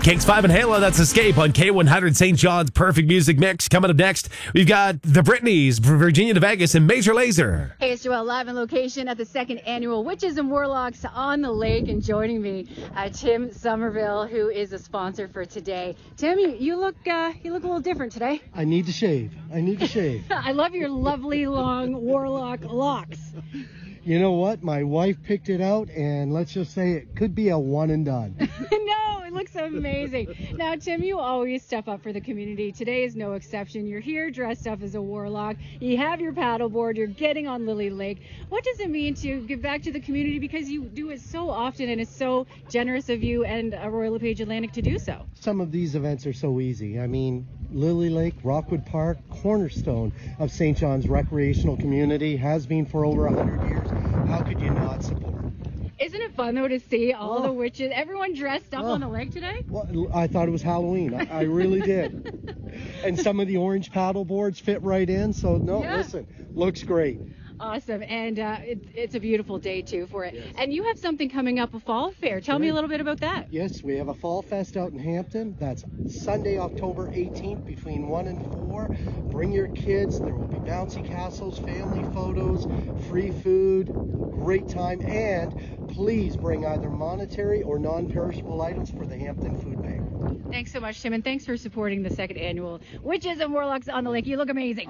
Kings 5 and Halo, that's Escape on K100 St. John's Perfect Music Mix. Coming up next, we've got the Britneys, Virginia to Vegas, and Major Lazer. Hey, it's Joelle, live on location at the second annual Witches and Warlocks on the Lake, and joining me, Tim Somerville, who is a sponsor for today. Tim, you look a little different today. I need to shave. I love your lovely long warlock locks. You know what? My wife picked it out, and let's just say it could be a one and done. No, it looks amazing. Now, Tim, you always step up for the community. Today is no exception. You're here dressed up as a warlock. You have your paddleboard. You're getting on Lily Lake. What does it mean to give back to the community? Because you do it so often, and it's so generous of you and Royal LePage Atlantic to do so. Some of these events are so easy. I mean, Lily Lake, Rockwood Park, cornerstone of St. John's recreational community, has been for over 100 years. How could you not support? Isn't it fun, though, to see all the witches, everyone dressed up on the lake today? Well, I thought it was Halloween. I really did. And some of the orange paddle boards fit right in. So, listen, looks great. Awesome. And it's a beautiful day, too, for it. Yes. And you have something coming up, a fall fair. Tell me a little bit about that. Yes, we have a Fall Fest out in Hampton. That's Sunday, October 18th between 1 and 4. Bring your kids. There will be bouncy castles, family photos, free food, great time. And please bring either monetary or non-perishable items for the Hampton Food Bank. Thanks so much, Tim, and thanks for supporting the second annual Witches and Warlocks on the Lake. You look amazing.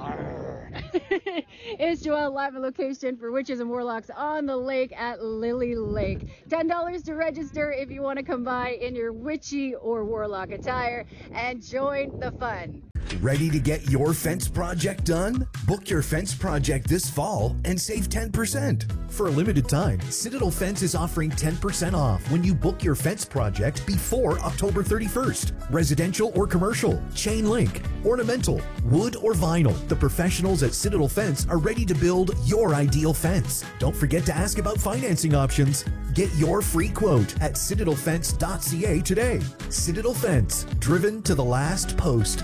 It's Joelle, live on location for Witches and Warlocks on the Lake at Lily Lake. $10 to register if you want to come by in your witchy or warlock attire and join the fun. Ready to get your fence project done? Book your fence project this fall and save 10%. For a limited time, Citadel Fence is offering 10% off when you book your fence project before October 31st. Residential or commercial, chain link, ornamental, wood or vinyl. The professionals at Citadel Fence are ready to build your ideal fence. Don't forget to ask about financing options. Get your free quote at citadelfence.ca today. Citadel Fence, driven to the last post.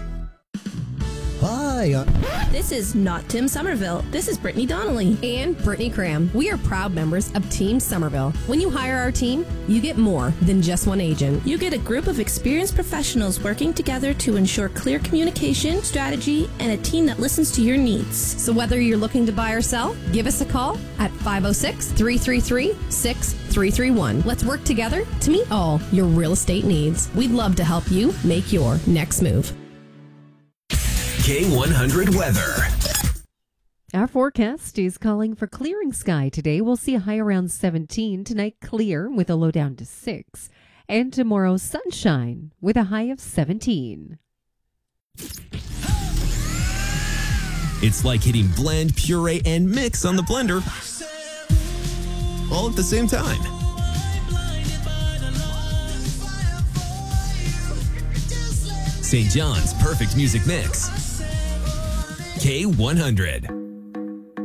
Hi. This is not Tim Somerville. This is Brittany Donnelly and Brittany Cram. We are proud members of Team Somerville. When you hire our team, you get more than just one agent. You get a group of experienced professionals working together to ensure clear communication, strategy, and a team that listens to your needs. So whether you're looking to buy or sell, give us a call at 506-333-6331. Let's work together to meet all your real estate needs. We'd love to help you make your next move. K100 weather. Our forecast is calling for clearing sky today. We'll see a high around 17. Tonight, clear with a low down to 6. And tomorrow, sunshine with a high of 17. It's like hitting blend, puree, and mix on the blender all at the same time. St. John's Perfect Music Mix. K100.